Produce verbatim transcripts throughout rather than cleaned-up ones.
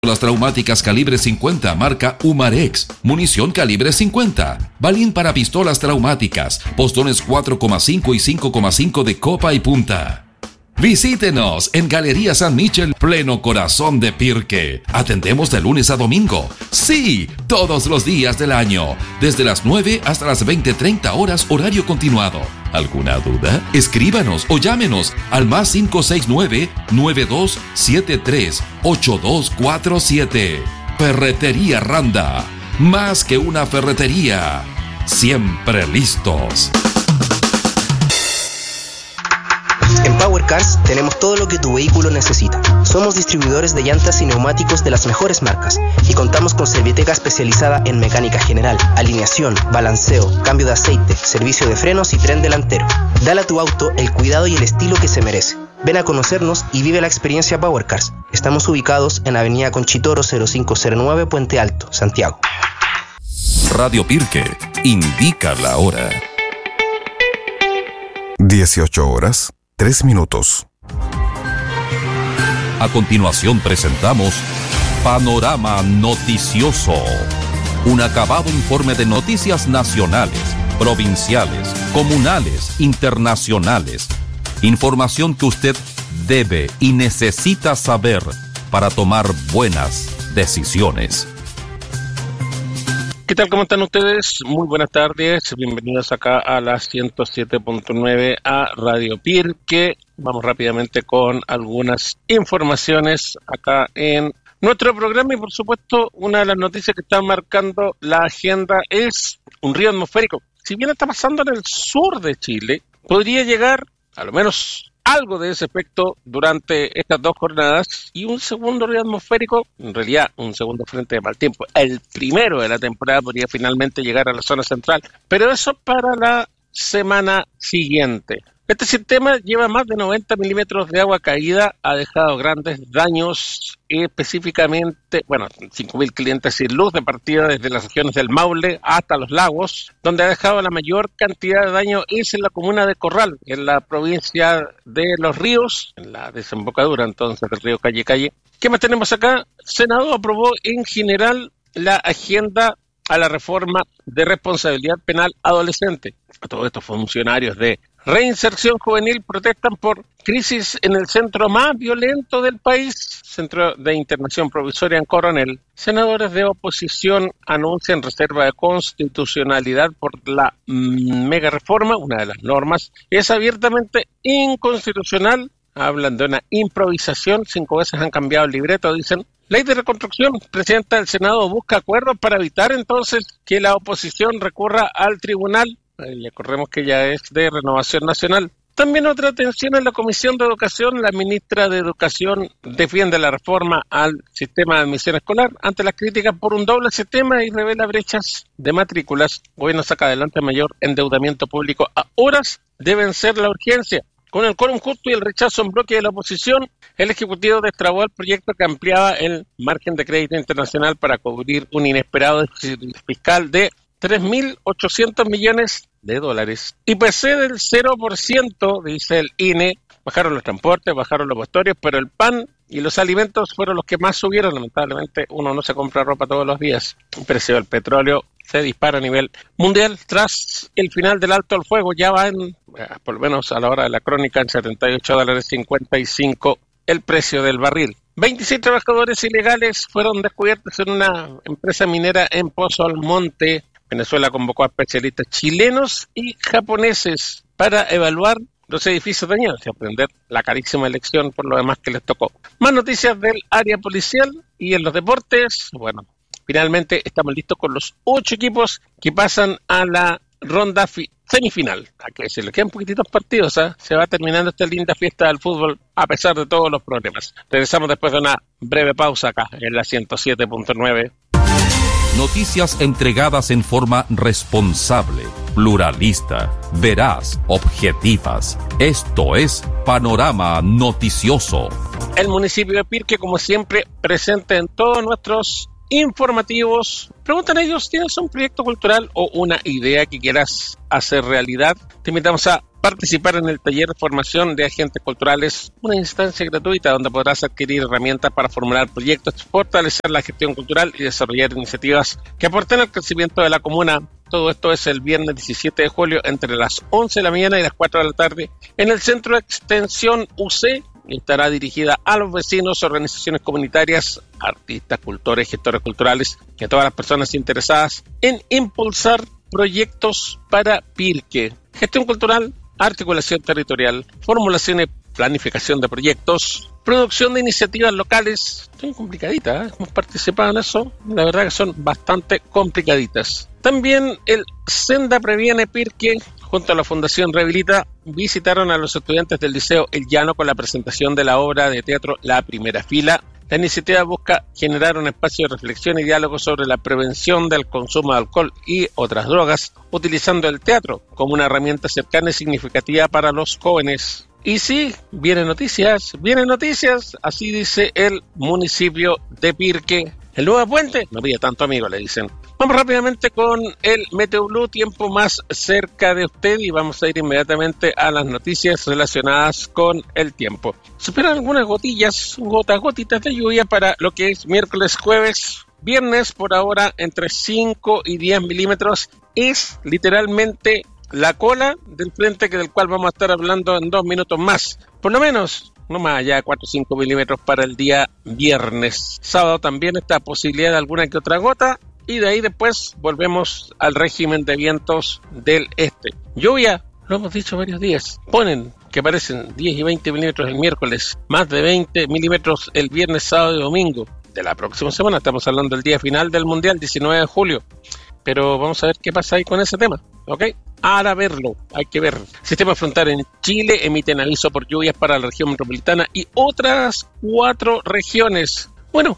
Las traumáticas calibre cincuenta marca Umarex, munición calibre cincuenta, balín para pistolas traumáticas, postones cuatro coma cinco y cinco coma cinco de copa y punta. Visítenos en Galería San Michel, pleno corazón de Pirque. Atendemos de lunes a domingo. Sí, todos los días del año. Desde las nueve hasta las veinte treinta horas horario continuado. ¿Alguna duda? Escríbanos o llámenos al más cinco seis nueve, nueve dos siete tres, ocho dos cuatro siete. Ferretería Randa. Más que una ferretería. Siempre listos. En Power Cars tenemos todo lo que tu vehículo necesita. Somos distribuidores de llantas y neumáticos de las mejores marcas y contamos con Serviteca especializada en mecánica general, alineación, balanceo, cambio de aceite, servicio de frenos y tren delantero. Dale a tu auto el cuidado y el estilo que se merece. Ven a conocernos y vive la experiencia Power Cars. Estamos ubicados en Avenida Conchitoro cero cinco cero nueve, Puente Alto, Santiago. Radio Pirque indica la hora. dieciocho horas. Tres minutos. A continuación presentamos Panorama Noticioso, un acabado informe de noticias nacionales, provinciales, comunales, internacionales. Información que usted debe y necesita saber para tomar buenas decisiones. ¿Qué tal? ¿Cómo están ustedes? Muy buenas tardes. Bienvenidos acá a la ciento siete punto nueve a Radio Pirque. Vamos rápidamente con algunas informaciones acá en nuestro programa y, por supuesto, una de las noticias que está marcando la agenda es un río atmosférico. Si bien está pasando en el sur de Chile, podría llegar, a lo menos algo de ese efecto durante estas dos jornadas, y un segundo río atmosférico, en realidad un segundo frente de mal tiempo, el primero de la temporada, podría finalmente llegar a la zona central, pero eso para la semana siguiente. Este sistema lleva más de noventa milímetros de agua caída, ha dejado grandes daños, específicamente, bueno, cinco mil clientes sin luz de partida desde las regiones del Maule hasta los lagos. Donde ha dejado la mayor cantidad de daño es en la comuna de Corral, en la provincia de Los Ríos, en la desembocadura entonces del río Calle Calle. ¿Qué más tenemos acá? Senado aprobó en general la agenda a la reforma de responsabilidad penal adolescente. A todos estos funcionarios de Reinserción Juvenil protestan por crisis en el centro más violento del país, Centro de Internación Provisoria en Coronel. Senadores de oposición anuncian reserva de constitucionalidad por la mmm, mega reforma. Una de las normas es abiertamente inconstitucional. Hablan de una improvisación. Cinco veces han cambiado el libreto, dicen. Ley de reconstrucción. Presidenta del Senado busca acuerdos para evitar entonces que la oposición recurra al tribunal. Ya recordemos que ya es de Renovación Nacional. También otra atención en la Comisión de Educación. La ministra de Educación defiende la reforma al sistema de admisión escolar ante las críticas por un doble sistema y revela brechas de matrículas. Gobierno saca adelante mayor endeudamiento público. A horas deben ser la urgencia. Con el quórum justo y el rechazo en bloque de la oposición, el Ejecutivo destrabó el proyecto que ampliaba el margen de crédito internacional para cubrir un inesperado déficit fiscal de tres mil ochocientos millones de dólares. I P C del cero por ciento, dice el I N E. Bajaron los transportes, bajaron los vestuarios, pero el pan y los alimentos fueron los que más subieron. Lamentablemente, uno no se compra ropa todos los días. El precio del petróleo se dispara a nivel mundial tras el final del alto al fuego. Ya va en, por lo menos a la hora de la crónica, en setenta y ocho dólares cincuenta y cinco el precio del barril. veintiséis trabajadores ilegales fueron descubiertos en una empresa minera en Pozo Almonte. Venezuela convocó a especialistas chilenos y japoneses para evaluar los edificios dañados y aprender la carísima elección por lo demás que les tocó. Más noticias del área policial y en los deportes. Bueno, finalmente estamos listos con los ocho equipos que pasan a la ronda fi- semifinal. A que se le quedan poquititos partidos, ¿eh? Se va terminando esta linda fiesta del fútbol a pesar de todos los problemas. Regresamos después de una breve pausa acá en la ciento siete punto nueve. Noticias entregadas en forma responsable, pluralista, veraz, objetivas. Esto es Panorama Noticioso. El municipio de Pirque, como siempre, presente en todos nuestros informativos. Preguntan ellos, ¿tienes un proyecto cultural o una idea que quieras hacer realidad? Te invitamos a participar en el taller de formación de agentes culturales, una instancia gratuita donde podrás adquirir herramientas para formular proyectos, fortalecer la gestión cultural y desarrollar iniciativas que aporten al crecimiento de la comuna. Todo esto es el viernes diecisiete de julio entre las once de la mañana y las cuatro de la tarde en el Centro de Extensión U C. Estará dirigida a los vecinos, organizaciones comunitarias, artistas, cultores, gestores culturales y a todas las personas interesadas en impulsar proyectos para Pirque. Gestión cultural, articulación territorial, formulación y planificación de proyectos, producción de iniciativas locales. Son complicaditas, ¿eh? Hemos participado en eso, la verdad que son bastante complicaditas. También el Senda Previene Pirque, junto a la Fundación Rehabilita, visitaron a los estudiantes del Liceo El Llano con la presentación de la obra de teatro La Primera Fila. La iniciativa busca generar un espacio de reflexión y diálogo sobre la prevención del consumo de alcohol y otras drogas, utilizando el teatro como una herramienta cercana y significativa para los jóvenes. Y sí, vienen noticias, vienen noticias, así dice el municipio de Pirque. El nuevo puente no pide tanto, amigo, le dicen. Vamos rápidamente con el Meteo Blue, tiempo más cerca de usted, y vamos a ir inmediatamente a las noticias relacionadas con el tiempo. Se esperan algunas gotillas, gotas, gotitas de lluvia para lo que es miércoles, jueves, viernes, por ahora entre cinco y diez milímetros. Es literalmente la cola del frente que del cual vamos a estar hablando en dos minutos más. Por lo menos, no más allá de cuatro o cinco milímetros para el día viernes. Sábado también está posibilidad de alguna que otra gota. Y de ahí después volvemos al régimen de vientos del este. Lluvia, lo hemos dicho varios días. Ponen que aparecen diez y veinte milímetros el miércoles, más de veinte milímetros el viernes, sábado y domingo de la próxima semana. Estamos hablando del día final del Mundial, diecinueve de julio. Pero vamos a ver qué pasa ahí con ese tema, ¿ok? Ahora verlo, hay que ver. Sistema frontal en Chile emiten aviso por lluvias para la región metropolitana y otras cuatro regiones. Bueno,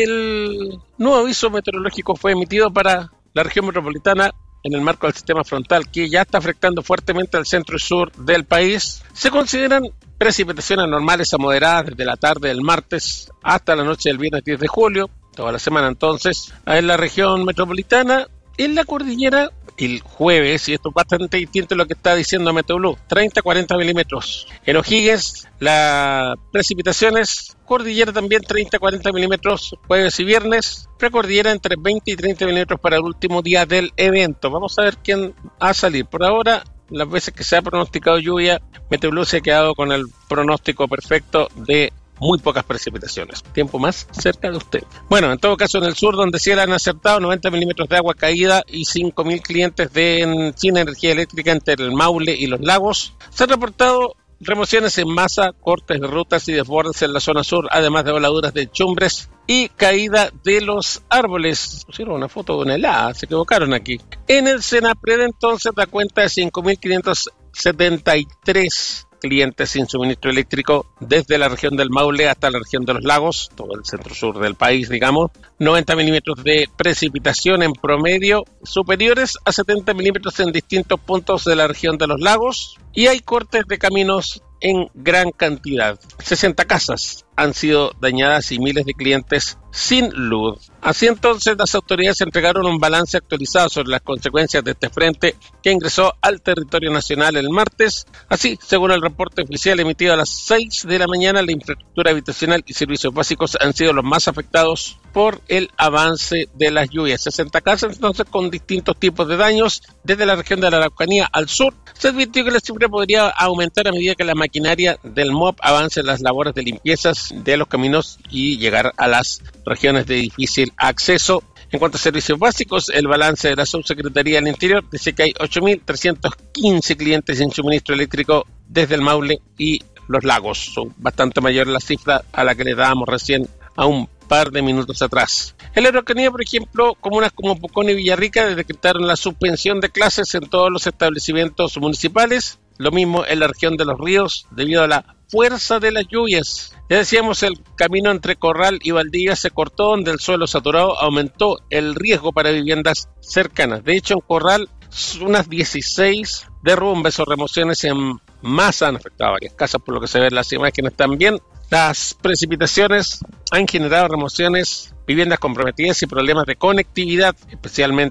el nuevo aviso meteorológico fue emitido para la región metropolitana en el marco del sistema frontal que ya está afectando fuertemente al centro y sur del país. Se consideran precipitaciones normales a moderadas desde la tarde del martes hasta la noche del viernes diez de julio, toda la semana entonces, en la región metropolitana. En la cordillera, el jueves, y esto es bastante distinto a lo que está diciendo Meteoblue, treinta a cuarenta milímetros. En O'Higgins, las precipitaciones, cordillera también treinta a cuarenta milímetros jueves y viernes, precordillera entre veinte y treinta milímetros para el último día del evento. Vamos a ver quién va a salir. Por ahora, las veces que se ha pronosticado lluvia, Meteoblue se ha quedado con el pronóstico perfecto de muy pocas precipitaciones. Tiempo más cerca de usted. Bueno, en todo caso en el sur, donde sí han acertado noventa milímetros de agua caída y cinco mil clientes de sin energía eléctrica entre el Maule y los lagos, se han reportado remociones en masa, cortes de rutas y desbordes en la zona sur, además de voladuras de chumbres y caída de los árboles. Pusieron una foto de una helada, se equivocaron aquí. En el Senapred entonces da cuenta de cinco mil quinientos setenta y tres clientes sin suministro eléctrico desde la región del Maule hasta la región de los lagos, todo el centro sur del país, digamos. noventa milímetros de precipitación en promedio, superiores a setenta milímetros en distintos puntos de la región de los lagos, y hay cortes de caminos en gran cantidad. sesenta casas han sido dañadas y miles de clientes sin luz. Así entonces, las autoridades entregaron un balance actualizado sobre las consecuencias de este frente que ingresó al territorio nacional el martes. Así, según el reporte oficial emitido a las seis de la mañana, la infraestructura habitacional y servicios básicos han sido los más afectados por el avance de las lluvias. sesenta casas entonces con distintos tipos de daños. Desde la región de la Araucanía al sur, se advirtió que la cifra podría aumentar a medida que la maquinaria del M O P avance en las labores de limpiezas de los caminos y llegar a las regiones de difícil acceso. En cuanto a servicios básicos, el balance de la Subsecretaría del Interior dice que hay ocho mil trescientos quince clientes sin suministro eléctrico desde el Maule y los lagos. Son bastante mayores la cifra a la que le dábamos recién a un par de minutos atrás. En la Araucanía, por ejemplo, comunas como Pucón y Villarrica decretaron la suspensión de clases en todos los establecimientos municipales. Lo mismo en la región de los ríos, debido a la fuerza de las lluvias. Ya decíamos, el camino entre Corral y Valdivia se cortó, donde el suelo saturado aumentó el riesgo para viviendas cercanas. De hecho, en Corral, unas dieciséis derrumbes o remociones en masa han afectado a varias casas, por lo que se ve en las imágenes también. Las precipitaciones han generado remociones, viviendas comprometidas y problemas de conectividad, especialmente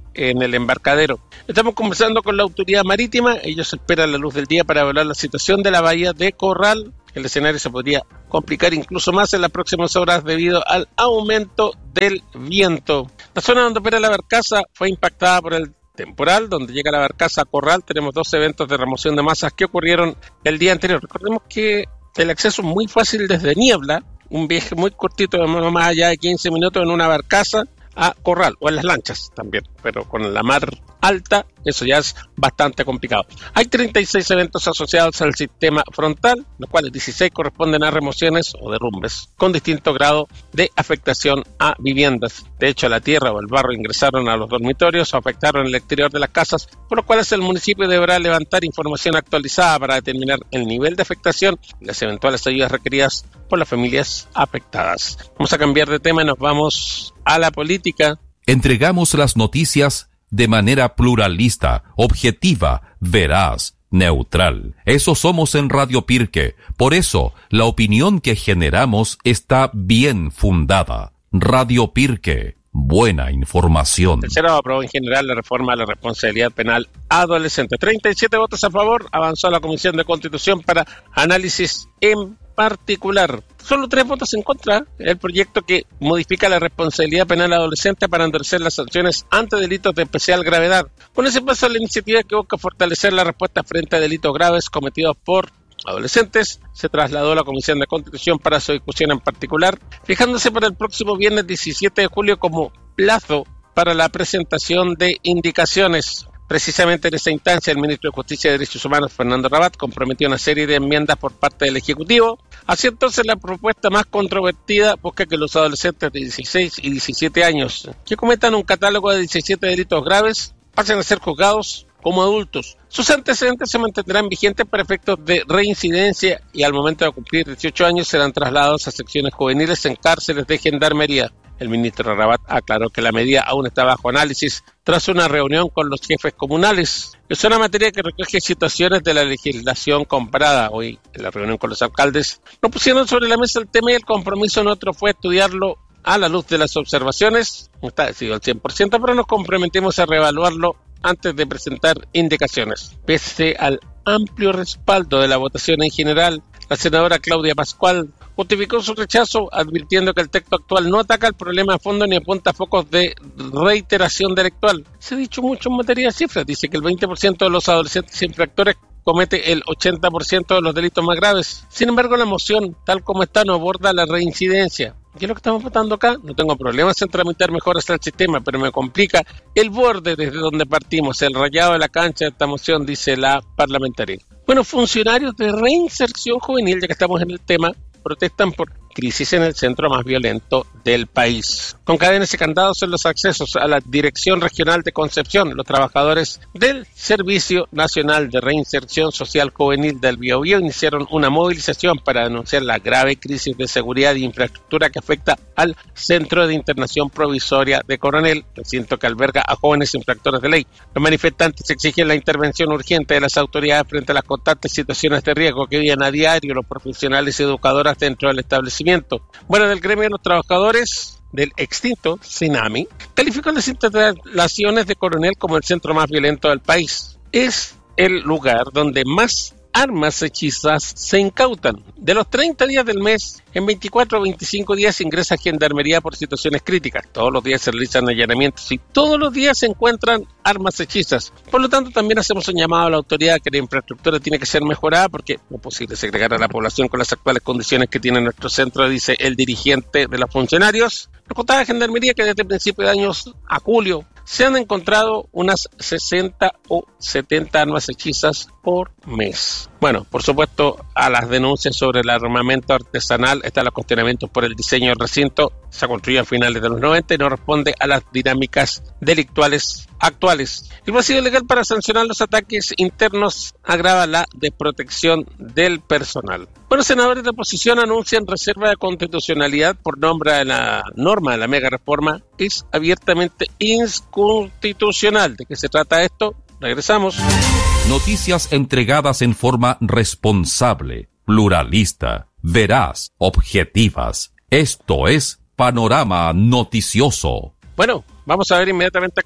en el embarcadero. Estamos conversando con la autoridad marítima. Ellos esperan la luz del día para evaluar la situación de la bahía de Corral. El escenario se podría complicar incluso más en las próximas horas debido al aumento del viento. La zona donde opera la barcaza fue impactada por el temporal. Donde llega la barcaza a Corral tenemos dos eventos de remoción de masas que ocurrieron el día anterior. Recordemos que el acceso es muy fácil desde Niebla, un viaje muy cortito de más allá de quince minutos en una barcaza a Corral, o en las lanchas también, pero con la mar alta eso ya es bastante complicado. Hay treinta y seis eventos asociados al sistema frontal, los cuales dieciséis corresponden a remociones o derrumbes con distinto grado de afectación a viviendas. De hecho, la tierra o el barro ingresaron a los dormitorios o afectaron el exterior de las casas, por lo cual el municipio deberá levantar información actualizada para determinar el nivel de afectación y las eventuales ayudas requeridas por las familias afectadas. Vamos a cambiar de tema y nos vamos a la política. Entregamos las noticias de manera pluralista, objetiva, veraz, neutral. Eso somos en Radio Pirque. Por eso, la opinión que generamos está bien fundada. Radio Pirque, buena información. El Senado aprobó en general la reforma a la responsabilidad penal adolescente. treinta y siete votos a favor, avanzó la Comisión de Constitución para análisis en particular. Solo tres votos en contra. El proyecto que modifica la responsabilidad penal adolescente para endurecer las sanciones ante delitos de especial gravedad. Con ese paso, la iniciativa que busca fortalecer la respuesta frente a delitos graves cometidos por adolescentes se trasladó a la Comisión de Constitución para su discusión en particular, fijándose para el próximo viernes diecisiete de julio como plazo para la presentación de indicaciones. Precisamente en esa instancia, el ministro de Justicia y Derechos Humanos, Fernando Rabat, comprometió una serie de enmiendas por parte del Ejecutivo. Así entonces, la propuesta más controvertida busca que los adolescentes de dieciséis y diecisiete años que cometan un catálogo de diecisiete delitos graves pasen a ser juzgados como adultos. Sus antecedentes se mantendrán vigentes para efectos de reincidencia y al momento de cumplir dieciocho años serán trasladados a secciones juveniles en cárceles de gendarmería. El ministro Rabat aclaró que la medida aún está bajo análisis tras una reunión con los jefes comunales. Es una materia que recoge situaciones de la legislación comparada. Hoy, en la reunión con los alcaldes, nos pusieron sobre la mesa el tema y el compromiso nuestro fue estudiarlo a la luz de las observaciones. No está decidido al cien por ciento, pero nos comprometimos a reevaluarlo antes de presentar indicaciones. Pese al amplio respaldo de la votación en general, la senadora Claudia Pascual justificó su rechazo advirtiendo que el texto actual no ataca el problema a fondo ni apunta a focos de reiteración delictual. Se ha dicho mucho en materia de cifras. Dice que el veinte por ciento de los adolescentes infractores comete el ochenta por ciento de los delitos más graves. Sin embargo, la moción, tal como está, no aborda la reincidencia. ¿Qué es lo que estamos votando acá? No tengo problemas en tramitar mejoras al sistema, pero me complica el borde desde donde partimos, el rayado de la cancha de esta moción, dice la parlamentaria. Bueno, funcionarios de reinserción juvenil, ya que estamos en el tema, protestan por crisis en el centro más violento del país. Con cadenas y candados en los accesos a la Dirección Regional de Concepción, los trabajadores del Servicio Nacional de Reinserción Social Juvenil del Biobío iniciaron una movilización para denunciar la grave crisis de seguridad e infraestructura que afecta al Centro de Internación Provisoria de Coronel, recinto que alberga a jóvenes infractores de ley. Los manifestantes exigen la intervención urgente de las autoridades frente a las constantes situaciones de riesgo que viven a diario los profesionales y educadoras dentro del establecimiento. Bueno, del gremio de los trabajadores del extinto CENAMI calificó las instalaciones de Coronel como el centro más violento del país. Es el lugar donde más armas hechizas se incautan. De los treinta días del mes, en veinticuatro o veinticinco días ingresa Gendarmería por situaciones críticas. Todos los días se realizan allanamientos y todos los días se encuentran armas hechizas. Por lo tanto, también hacemos un llamado a la autoridad que la infraestructura tiene que ser mejorada porque no es posible segregar a la población con las actuales condiciones que tiene nuestro centro, dice el dirigente de los funcionarios. Nos contaba Gendarmería que desde principios de años a julio se han encontrado unas sesenta o setenta armas hechizas por mes. Bueno, por supuesto, a las denuncias sobre el armamento artesanal están los cuestionamientos por el diseño del recinto. Se construyó a finales de los noventa y no responde a las dinámicas delictuales actuales. El vacío legal para sancionar los ataques internos agrava la desprotección del personal. Bueno, senadores de oposición anuncian reserva de constitucionalidad por nombre de la norma de la mega reforma. Es abiertamente inconstitucional. ¿De qué se trata esto? Regresamos. Noticias entregadas en forma responsable, pluralista, veraz, objetivas. Esto es Panorama Noticioso. Bueno, vamos a ver inmediatamente acá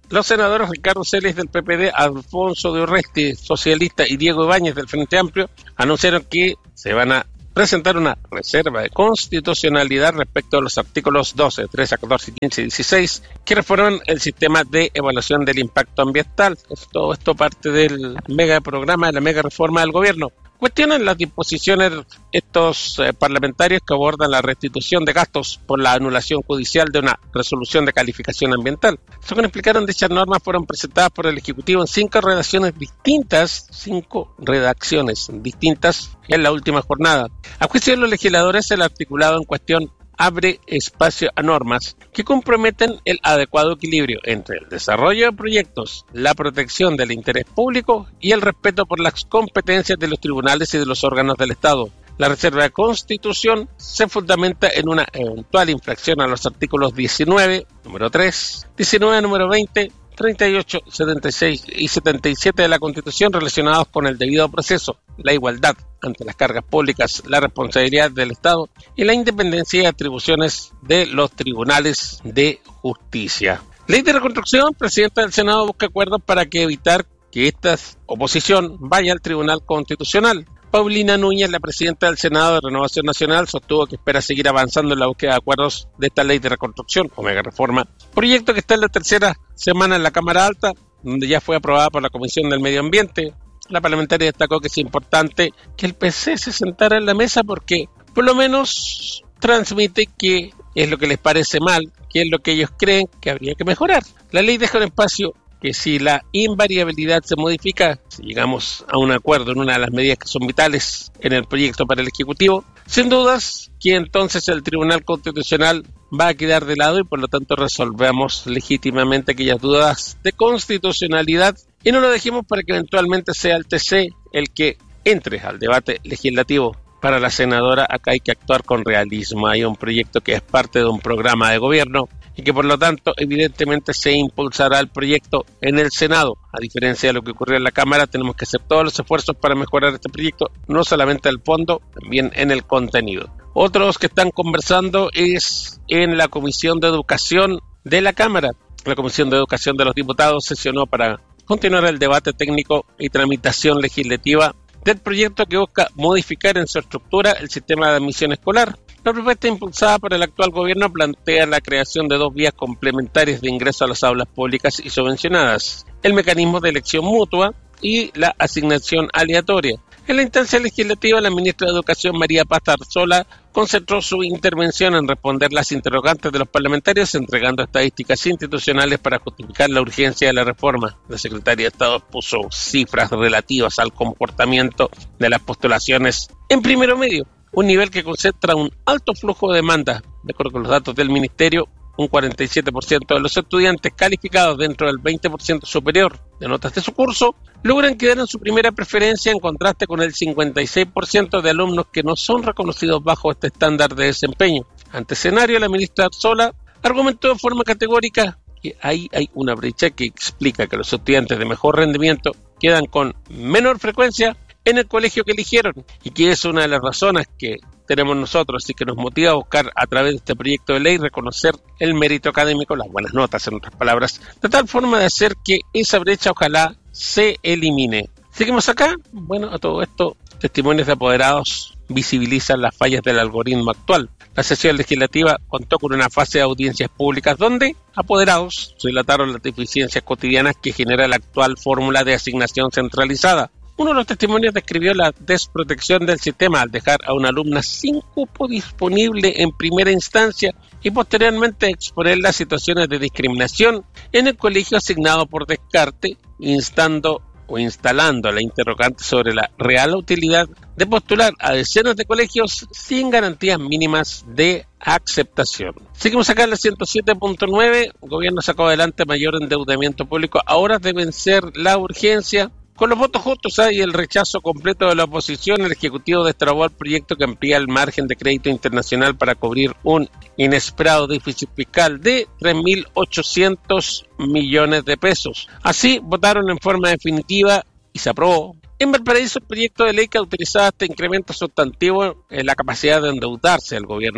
Los senadores Ricardo Celis del P P D, Alfonso de Urresti, socialista, y Diego Ibáñez del Frente Amplio anunciaron que se van a presentar una reserva de constitucionalidad respecto a los artículos doce, trece, catorce, quince y dieciséis que reforman el sistema de evaluación del impacto ambiental. Todo esto parte del mega programa, de la mega reforma del gobierno. Cuestionan las disposiciones estos eh, parlamentarios que abordan la restitución de gastos por la anulación judicial de una resolución de calificación ambiental. Según explicaron, dichas normas fueron presentadas por el Ejecutivo en cinco redacciones distintas, cinco redacciones distintas en la última jornada. A juicio de los legisladores, el articulado en cuestión abre espacio a normas que comprometen el adecuado equilibrio entre el desarrollo de proyectos, la protección del interés público y el respeto por las competencias de los tribunales y de los órganos del Estado. La reserva de constitución se fundamenta en una eventual infracción a los artículos diecinueve, número tres, diecinueve, número veinte, treinta y ocho, setenta y seis y setenta y siete de la Constitución relacionados con el debido proceso, la igualdad ante las cargas públicas, la responsabilidad del Estado y la independencia y atribuciones de los tribunales de justicia. Ley de reconstrucción, presidenta del Senado busca acuerdos para que evitar que esta oposición vaya al Tribunal Constitucional. Paulina Núñez, la presidenta del Senado de Renovación Nacional, sostuvo que espera seguir avanzando en la búsqueda de acuerdos de esta ley de reconstrucción, o mega reforma, proyecto que está en la tercera semana en la Cámara Alta, donde ya fue aprobada por la Comisión del Medio Ambiente. La parlamentaria destacó que es importante que el P C se sentara en la mesa porque por lo menos transmite qué es lo que les parece mal, qué es lo que ellos creen que habría que mejorar. La ley deja un espacio que si la invariabilidad se modifica, si llegamos a un acuerdo en una de las medidas que son vitales en el proyecto para el Ejecutivo, sin dudas que entonces el Tribunal Constitucional va a quedar de lado y por lo tanto resolvemos legítimamente aquellas dudas de constitucionalidad y no lo dejemos para que eventualmente sea el T C el que entre al debate legislativo. Para la senadora, acá hay que actuar con realismo. Hay un proyecto que es parte de un programa de gobierno y que por lo tanto evidentemente se impulsará el proyecto en el Senado. A diferencia de lo que ocurrió en la Cámara, tenemos que hacer todos los esfuerzos para mejorar este proyecto, no solamente el fondo, también en el contenido. Otros que están conversando es en la Comisión de Educación de la Cámara. La Comisión de Educación de los Diputados sesionó para continuar el debate técnico y tramitación legislativa del proyecto que busca modificar en su estructura el sistema de admisión escolar. La propuesta impulsada por el actual gobierno plantea la creación de dos vías complementarias de ingreso a las aulas públicas y subvencionadas: el mecanismo de elección mutua y la asignación aleatoria. En la instancia legislativa, la ministra de Educación, María Paz Arzola, concentró su intervención en responder las interrogantes de los parlamentarios, entregando estadísticas institucionales para justificar la urgencia de la reforma. La secretaria de Estado puso cifras relativas al comportamiento de las postulaciones en primero medio, un nivel que concentra un alto flujo de demanda. De acuerdo con los datos del Ministerio, un cuarenta y siete por ciento de los estudiantes calificados dentro del veinte por ciento superior de notas de su curso logran quedar en su primera preferencia, en contraste con el cincuenta y seis por ciento de alumnos que no son reconocidos bajo este estándar de desempeño. Ante escenario, la ministra Arzola argumentó de forma categórica que ahí hay una brecha que explica que los estudiantes de mejor rendimiento quedan con menor frecuencia en el colegio que eligieron, y que es una de las razones que tenemos nosotros y que nos motiva a buscar a través de este proyecto de ley reconocer el mérito académico, las buenas notas en otras palabras, de tal forma de hacer que esa brecha ojalá se elimine. ¿Seguimos acá? Bueno, a todo esto, testimonios de apoderados visibilizan las fallas del algoritmo actual. La sesión legislativa contó con una fase de audiencias públicas donde apoderados relataron las deficiencias cotidianas que genera la actual fórmula de asignación centralizada. Uno de los testimonios describió la desprotección del sistema al dejar a una alumna sin cupo disponible en primera instancia y posteriormente exponer las situaciones de discriminación en el colegio asignado por descarte, instando o instalando la interrogante sobre la real utilidad de postular a decenas de colegios sin garantías mínimas de aceptación. Seguimos acá en la ciento siete punto nueve. El gobierno sacó adelante mayor endeudamiento público. Ahora deben ser la urgencia. Con los votos justos y el rechazo completo de la oposición, el Ejecutivo destrabó el proyecto que amplía el margen de crédito internacional para cubrir un inesperado déficit fiscal de tres mil ochocientos millones de pesos. Así, votaron en forma definitiva y se aprobó. En Valparaíso, el proyecto de ley que autorizaba este incremento sustantivo en la capacidad de endeudarse del gobierno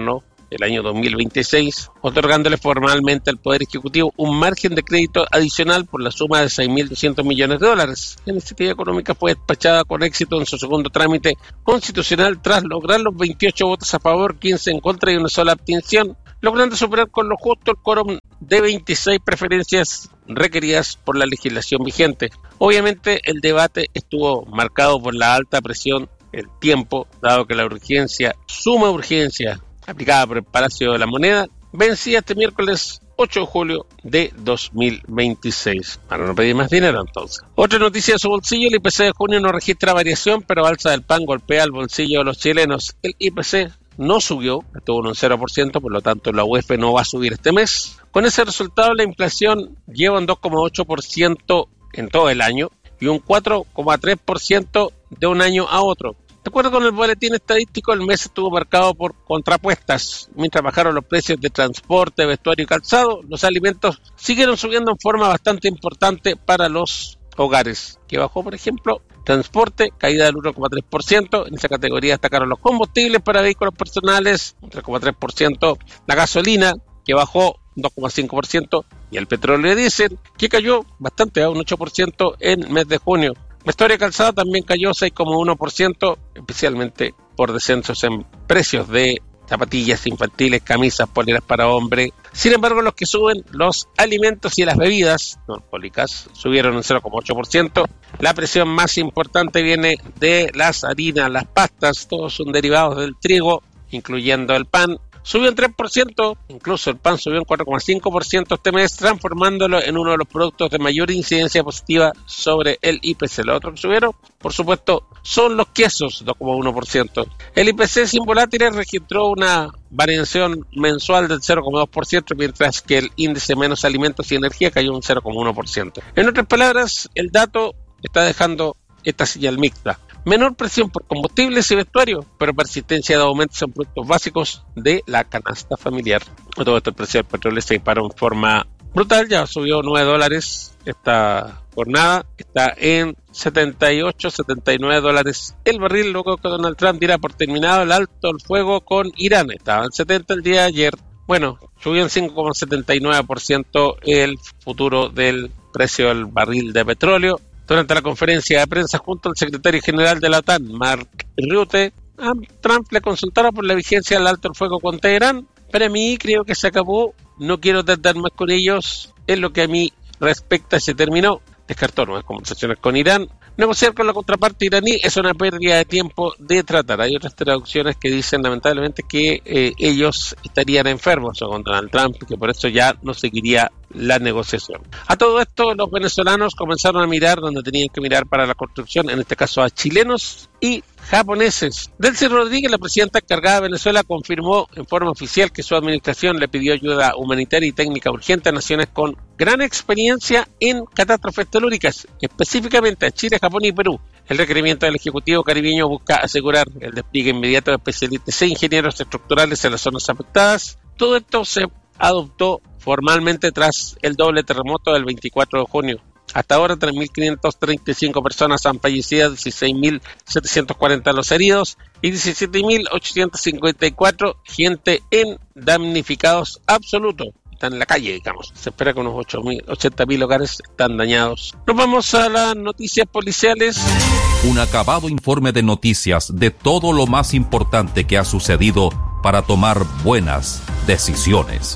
el año dos mil veintiséis, otorgándole formalmente al Poder Ejecutivo un margen de crédito adicional por la suma de seis mil doscientos millones de dólares. La iniciativa económica fue despachada con éxito en su segundo trámite constitucional tras lograr los veintiocho votos a favor, quince en contra y una sola abstención, logrando superar con lo justo el quórum de veintiséis preferencias requeridas por la legislación vigente. Obviamente el debate estuvo marcado por la alta presión, el tiempo, dado que la urgencia, suma urgencia, aplicada por el Palacio de la Moneda, vencía este miércoles ocho de julio de dos mil veintiséis. Para no pedir más dinero, entonces. Otra noticia de su bolsillo: el I P C de junio no registra variación, pero alza del pan golpea el bolsillo de los chilenos. El I P C no subió, estuvo en un cero por ciento, por lo tanto la U E F no va a subir este mes. Con ese resultado, la inflación lleva un dos coma ocho por ciento en todo el año y un cuatro coma tres por ciento de un año a otro. De acuerdo con el boletín estadístico, el mes estuvo marcado por contrapuestas. Mientras bajaron los precios de transporte, vestuario y calzado, los alimentos siguieron subiendo en forma bastante importante para los hogares. Que bajó, por ejemplo, transporte, caída del uno coma tres por ciento. En esa categoría destacaron los combustibles para vehículos personales, un tres coma tres por ciento. La gasolina, que bajó un dos coma cinco por ciento. Y el petróleo diésel, que cayó bastante, a un ocho por ciento en el mes de junio. Vestuario calzado también cayó seis coma uno por ciento, especialmente por descensos en precios de zapatillas infantiles, camisas, poleras para hombre. Sin embargo, los que suben, los alimentos y las bebidas no alcohólicas, subieron un cero coma ocho por ciento. La presión más importante viene de las harinas, las pastas, todos son derivados del trigo, incluyendo el pan. Subió un tres por ciento, incluso el pan subió un cuatro coma cinco por ciento este mes, transformándolo en uno de los productos de mayor incidencia positiva sobre el I P C. Los otros que subieron, por supuesto, son los quesos, dos coma uno por ciento. El I P C sin volátiles registró una variación mensual del cero coma dos por ciento, mientras que el índice menos alimentos y energía cayó un cero coma uno por ciento. En otras palabras, el dato está dejando esta señal mixta. Menor presión por combustibles y vestuario, pero persistencia de aumentos en productos básicos de la canasta familiar. Todo esto, el precio del petróleo se disparó en forma brutal, ya subió nueve dólares esta jornada, está en setenta y ocho, setenta y nueve dólares el barril, luego que Donald Trump diera por terminado el alto el fuego con Irán. Estaba en setenta el día de ayer. Bueno, subió en cinco coma setenta y nueve por ciento el futuro del precio del barril de petróleo. Durante la conferencia de prensa junto al secretario general de la OTAN, Mark Rutte, a Trump le consultaron por la vigencia del alto el fuego con Teherán. Para mí creo que se acabó, no quiero tratar más con ellos, en lo que a mí respecta se terminó. Descartó nuevas conversaciones con Irán. Negociar con la contraparte iraní es una pérdida de tiempo de tratar. Hay otras traducciones que dicen lamentablemente que eh, ellos estarían enfermos según Donald Trump, que por eso ya no seguiría la negociación. A todo esto, los venezolanos comenzaron a mirar donde tenían que mirar para la construcción, en este caso a chilenos y japoneses. Delcy Rodríguez, la presidenta encargada de Venezuela, confirmó en forma oficial que su administración le pidió ayuda humanitaria y técnica urgente a naciones con gran experiencia en catástrofes telúricas, específicamente a Chile, Japón y Perú. El requerimiento del Ejecutivo caribeño busca asegurar el despliegue inmediato de especialistas e ingenieros estructurales en las zonas afectadas. Todo esto se adoptó formalmente tras el doble terremoto del veinticuatro de junio. Hasta ahora, tres mil quinientas treinta y cinco personas han fallecido, dieciséis mil setecientos cuarenta los heridos y diecisiete mil ochocientos cincuenta y cuatro gente en damnificados absolutos. Están en la calle, digamos. Se espera que unos ochenta mil hogares están dañados. Nos vamos a las noticias policiales. Un acabado informe de noticias de todo lo más importante que ha sucedido para tomar buenas decisiones.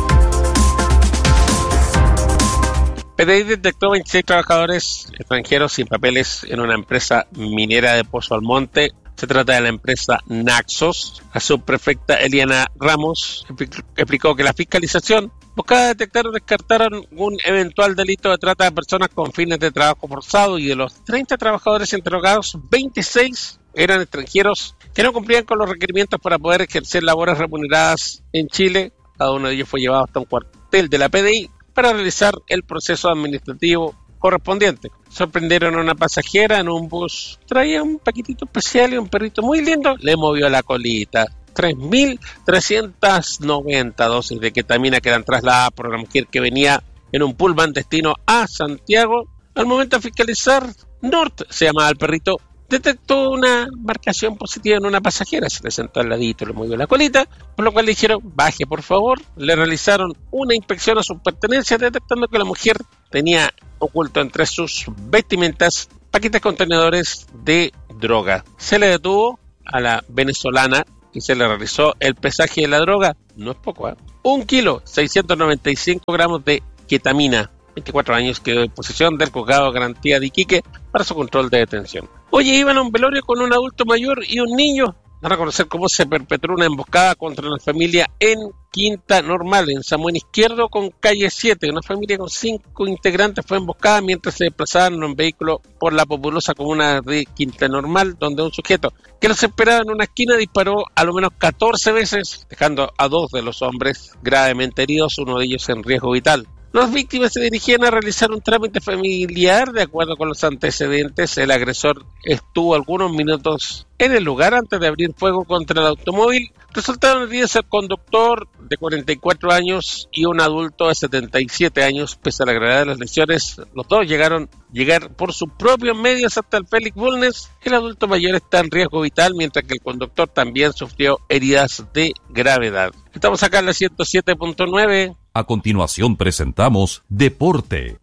P D I detectó veintiséis trabajadores extranjeros sin papeles en una empresa minera de Pozo Almonte. Se trata de la empresa Naxos. La subprefecta Eliana Ramos explicó que la fiscalización buscaba detectar o descartar un eventual delito de trata de personas con fines de trabajo forzado, y de los treinta trabajadores interrogados, veintiséis eran extranjeros que no cumplían con los requerimientos para poder ejercer labores remuneradas en Chile. Cada uno de ellos fue llevado hasta un cuartel de la P D I para realizar el proceso administrativo correspondiente. Sorprendieron a una pasajera en un bus. Traía un paquetito especial y un perrito muy lindo le movió la colita. tres mil trescientas noventa dosis de ketamina que eran trasladadas por una mujer que venía en un pullman destino a Santiago. Al momento de fiscalizar, Nort se llamaba el perrito, detectó una marcación positiva en una pasajera. Se le sentó al ladito, le movió la colita, por lo cual le dijeron, baje por favor. Le realizaron una inspección a sus pertenencias, detectando que la mujer tenía oculto entre sus vestimentas paquetes contenedores de droga. Se le detuvo a la venezolana y se le realizó el pesaje de la droga. No es poco, ¿eh? Un kilo, seiscientos noventa y cinco gramos de ketamina. veinticuatro años quedó en posesión del juzgado de garantía de Iquique para su control de detención. Oye, iban a un velorio con un adulto mayor y un niño. Van a conocer cómo se perpetró una emboscada contra una familia en Quinta Normal, en Samuel Izquierdo con calle siete. Una familia con cinco integrantes fue emboscada mientras se desplazaban en un vehículo por la populosa comuna de Quinta Normal, donde un sujeto que los esperaba en una esquina disparó a lo menos catorce veces, dejando a dos de los hombres gravemente heridos, uno de ellos en riesgo vital. Las víctimas se dirigían a realizar un trámite familiar. De acuerdo con los antecedentes, el agresor estuvo algunos minutos en el lugar antes de abrir fuego contra el automóvil. Resultaron heridos el conductor de cuarenta y cuatro años y un adulto de setenta y siete años. Pese a la gravedad de las lesiones, los dos llegaron llegar por sus propios medios hasta el Félix Bulnes. El adulto mayor está en riesgo vital, mientras que el conductor también sufrió heridas de gravedad. Estamos acá en la ciento siete punto nueve. A continuación presentamos Deporte.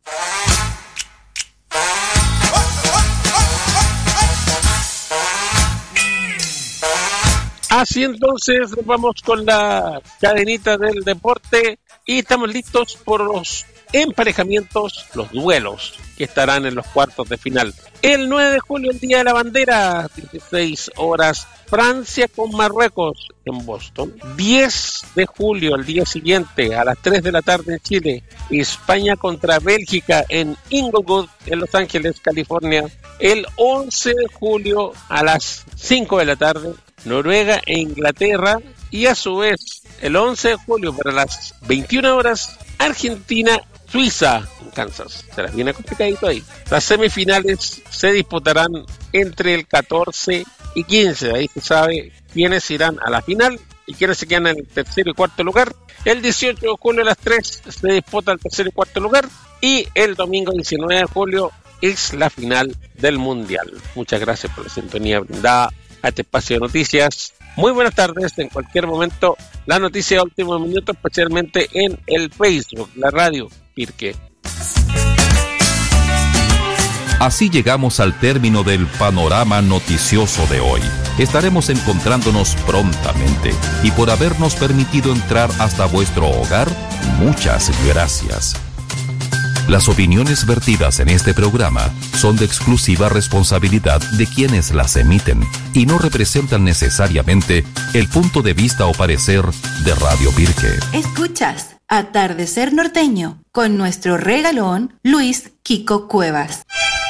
Así entonces vamos con la cadenita del deporte y estamos listos por los emparejamientos, los duelos que estarán en los cuartos de final. El nueve de julio, el Día de la Bandera, dieciséis horas, Francia con Marruecos en Boston. diez de julio, el día siguiente, a las tres de la tarde en Chile, España contra Bélgica en Inglewood, en Los Ángeles, California. El once de julio, a las cinco de la tarde, Noruega e Inglaterra. Y a su vez, el once de julio, para las veintiuna horas, Argentina, Suiza, en Kansas. Se las viene complicadito ahí. Las semifinales se disputarán entre el catorce y quince. Ahí se sabe quiénes irán a la final y quiénes se quedan en el tercer y cuarto lugar. El dieciocho de julio a las tres se disputa el tercer y cuarto lugar. Y el domingo diecinueve de julio es la final del Mundial. Muchas gracias por la sintonía brindada a este espacio de noticias. Muy buenas tardes. En cualquier momento, la noticia de último minuto, especialmente en el Facebook, la radio Pirque. Así llegamos al término del panorama noticioso de hoy. Estaremos encontrándonos prontamente y por habernos permitido entrar hasta vuestro hogar, muchas gracias. Las opiniones vertidas en este programa son de exclusiva responsabilidad de quienes las emiten y no representan necesariamente el punto de vista o parecer de Radio Pirque. Escuchas Atardecer Norteño con nuestro regalón Luis Kiko Cuevas.